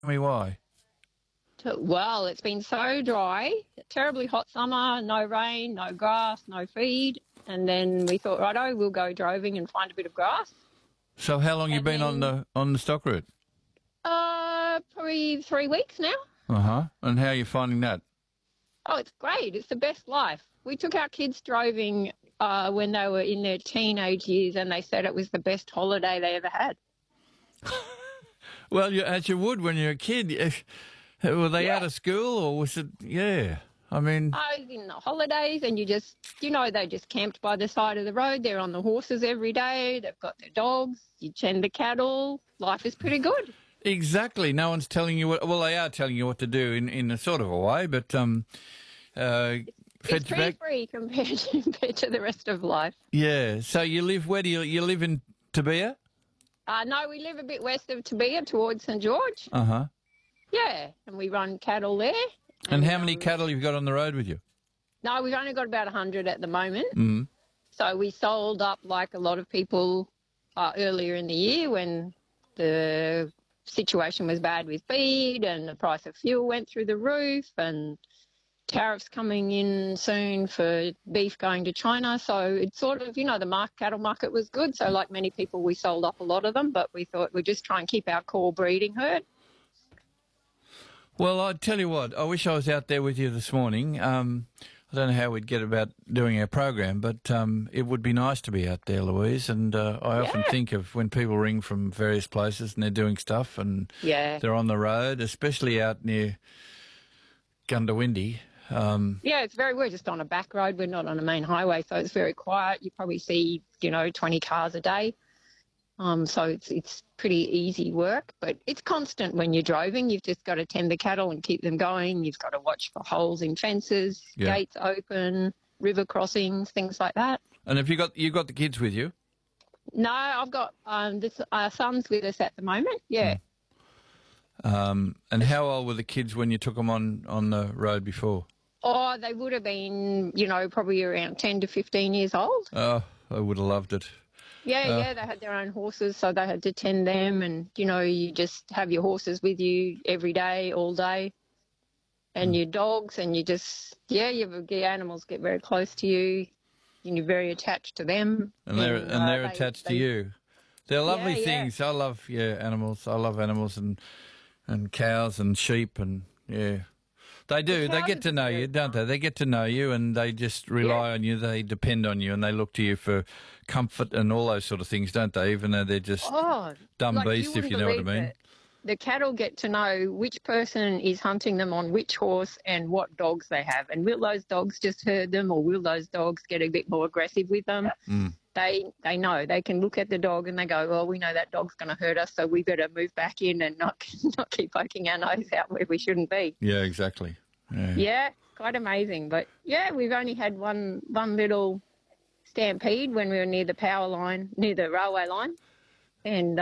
Tell me why. Well, it's been so dry, terribly hot summer, no rain, no grass, no feed. And then we thought, righto, we'll go droving and find a bit of grass. So how long you And been on the stock route? Probably 3 weeks now. Uh-huh. And how are you finding that? Oh, it's great. It's the best life. We took our kids droving when they were in their teenage years, and they said it was the best holiday they ever had. Well, as you would when you're a kid. Were they out of school or was it, I mean... I was in the holidays and they just camped by the side of the road. They're on the horses every day. They've got their dogs. You tend the cattle. Life is pretty good. Exactly. No one's telling you what... Well, they are telling you what to do in a sort of a way, but... it's pretty free compared to the rest of life. Yeah. So you live... Where do you live in Tabea? No, we live a bit west of Tabea towards St George. Uh-huh. Yeah, and we run cattle there. And how many cattle have you got on the road with you? No, we've only got about 100 at the moment. Mm. So we sold up like a lot of people earlier in the year when the situation was bad with feed and the price of fuel went through the roof and tariffs coming in soon for beef going to China. So it's sort of, the cattle market was good. So like many people, we sold up a lot of them, but we thought we'd just try and keep our core breeding herd. Well, I tell you what, I wish I was out there with you this morning. I don't know how we'd get about doing our program, but it would be nice to be out there, Louise. And I often think of when people ring from various places and they're doing stuff and they're on the road, especially out near Gundawindi. It's we're just on a back road. We're not on a main highway, so it's very quiet. You probably see, 20 cars a day. So it's pretty easy work, but it's constant when you're droving. You've just got to tend the cattle and keep them going. You've got to watch for holes in fences, gates open, river crossings, things like that. And have you got the kids with you? No, I've got our son's with us at the moment. Yeah. And how old were the kids when you took them on the road before? Oh, they would have been, probably around 10 to 15 years old. Oh, I would have loved it. Yeah, they had their own horses, so they had to tend them. And, you just have your horses with you every day, all day, and your dogs, and you just, your animals get very close to you, and you're very attached to them. And they're attached to you. They're lovely things. I love, animals. I love animals and cows and sheep and, They do. They get to know you, don't they? They get to know you and they just rely on you. They depend on you and they look to you for comfort and all those sort of things, don't they? Even though they're just dumb beasts, if you know what I mean. The cattle get to know which person is hunting them on which horse and what dogs they have. And will those dogs just herd them or will those dogs get a bit more aggressive with them? Mm. They know. They can look at the dog and they go, well, we know that dog's going to hurt us, so we better move back in and not keep poking our nose out where we shouldn't be. Yeah, exactly. Yeah, quite amazing. But, we've only had one little stampede when we were near the near the railway line. And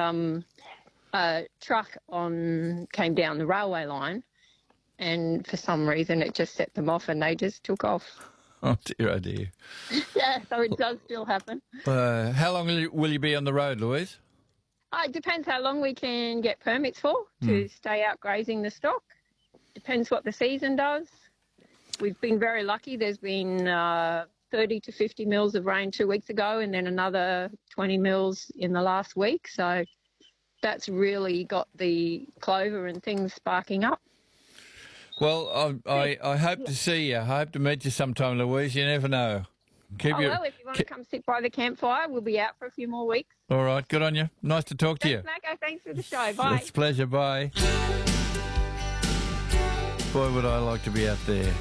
a truck came down the railway line and for some reason it just set them off and they just took off. Oh, dear, oh, dear. Yeah, so it does still happen. How long will you be on the road, Louise? It depends how long we can get permits for to stay out grazing the stock. Depends what the season does. We've been very lucky. There's been 30 to 50 mils of rain 2 weeks ago and then another 20 mils in the last week. So that's really got the clover and things sparking up. Well, I hope to see you. I hope to meet you sometime, Louise. You never know. Well, if you want to come sit by the campfire, we'll be out for a few more weeks. All right, good on you. Nice to talk to you. Mako, thanks for the show. Bye. It's a pleasure. Bye. Boy, would I like to be out there.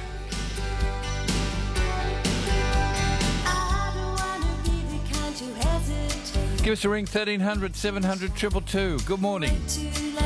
Give us a ring, 1300 700 222. Good morning.